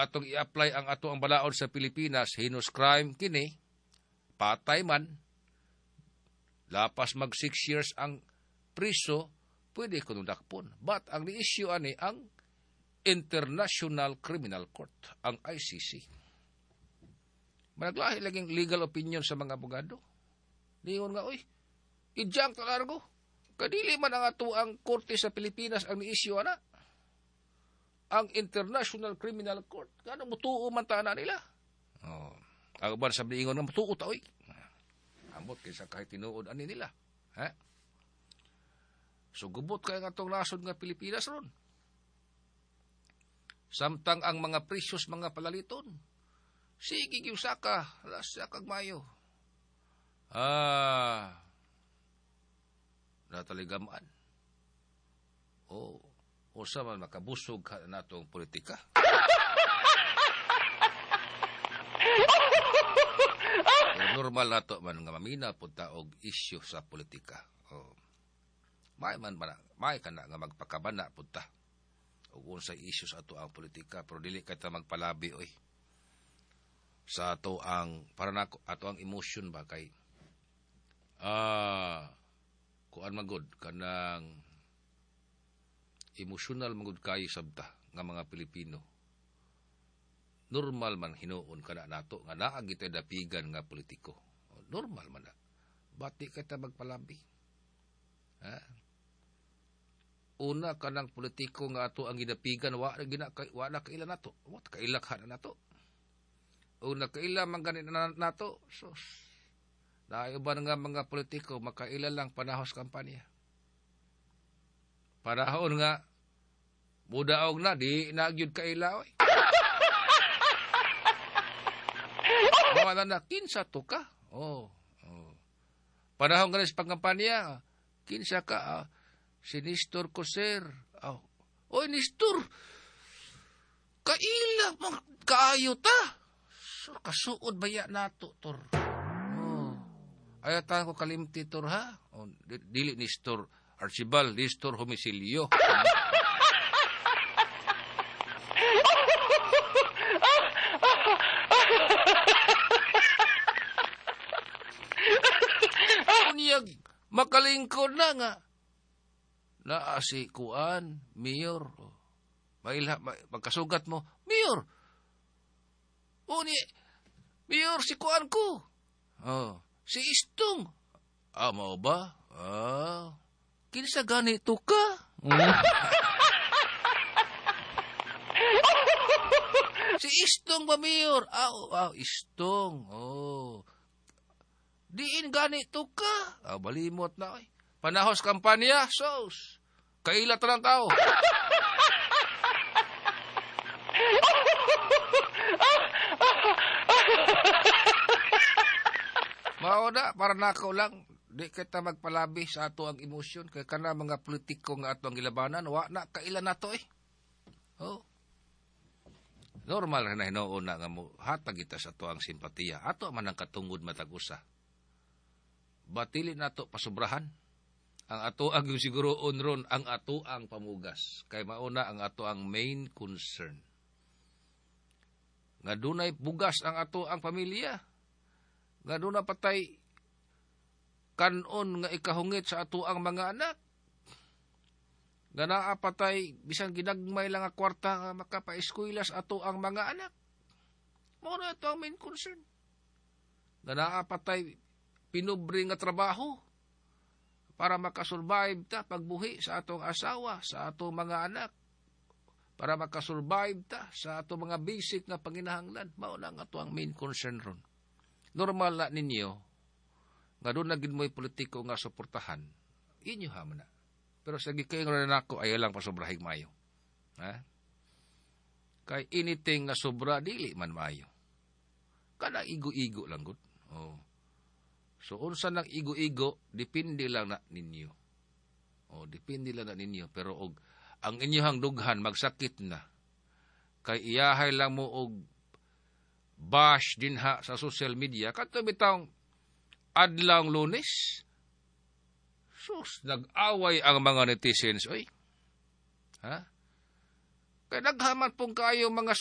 atong i-apply ang ato ang balaod sa Pilipinas, heinous crime kini, patay man, lapas mag 6 years ang priso, pwede kuno dakpon. But ang ni-issue ani ang International Criminal Court, ang ICC. Managlahi laging legal opinion sa mga abogado. Lingon nga, oy, ijang kalargo. Kadili man ang ato ang korte sa Pilipinas ang ni-issue ana. Ang International Criminal Court. Kano mutuo man ta na nila. Oh, ang uban sa ingon nga mutuo ta, oy. Ambot kaysa kahit tinuod ani nila. Ha? So gubot kay nga atong nasod nga Pilipinas ron. Samtang ang mga precious mga palaliton, sige giusaka, sa kagmayo. Nataligamaan. Usa man makabusog ka natong politika. Normal nato man nga mamina punta og issue sa politika. May ka na nga magpakabana punta. O unsay issues ato ang politika, pero dili ka ta magpalabi oy. Sa ato ang para nako ato ang emotion ba kay kuan magud kanang emotional magud kayo sabta nga mga Pilipino. Normal man hinuon kana nato nga naa gitay dapigan nga politiko. Normal man na. Bati ka ta magpalabi. Ha? Una kanang politiko nga ato ang gidapigan wa na kaila nato. What kailakhan na nato? Una kaila man ganin nato. Sus. Naiuban nga mga politiko makaila lang panahos kampanya. Panahon nga mudaog na di nagyud kaila oy. Wala na kinsa to ka? Panahon nga sa pangkampanya kinsa ka si Nestor Coser. Oy, Nestor! Kaila, kaayo ta! So, kasuod baya nato, Tor. Ayatan ko kalimti, Tor, ha? Dili Nestor Archibald, Nestor Homisilio. Unyag, makalingkod na nga. Si kuan, Mayor. Magkasugat mo, Mayor. Mayor, si kuan ko. Si Istong. Mao ba? Kinsa ganito ka? Si Istong ba, Mayor? Istong. Diin ganito ka. Balimot na, oy. Panahos kampanya, sos. Kaila ta ng tao. Mao na, para nakaw lang. Di kita magpalabi sa ato ang emosyon. Kaya ka na mga politiko nga ato ang gilabanan. Wa na, kaila na to eh. Normal na hinoon na nga mo. Hatag kita sa ato ang simpatiya. Ato man ang katungod matag-usa. Batili na to pasubrahan. Ang ato ang yung siguro onron ang ato ang pamugas. Kay mauna ang ato ang main concern. Nga dunay bugas ang ato ang pamilya. Nga dunay patay kanon nga ikahungit sa ato ang mga anak. Nga naapatay bisan ginagmay lang nga kwarta nga makapaeskwela sa ato ang mga anak. Mauna ito ang main concern. Nga naapatay pinubre nga trabaho. Para makasurvive ta pagbuhi sa atong asawa, sa atong mga anak. Para makasurvive ta sa atong mga basic nga panginahanglan. Mao na nga ang main concern ron. Normal na ninyo, nga doon na ginmoy politiko nga suportahan, inyo haman na. Pero sa gikayo nga na ako, ayaw lang pasobrahig mayo. Ha? Kay anything nga sobra, dili man mayo. Kana igo-igo lang gud. So, unsa nang igo-igo, depende lang na ninyo. Depende lang na ninyo. Pero ang inyong dughan, magsakit na. Kay iyahay lang mo og bash din ha sa social media. Kato bitang adlang Lunes. Sus, nag-away ang mga netizens. Oy. Ha? Kaya naghaman pong kayo mga